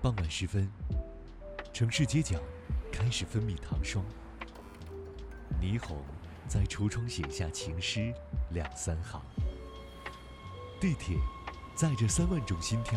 傍晚时分，城市街角开始分泌糖霜，霓虹在橱窗写下情诗2、3行。地铁载着3万种心跳，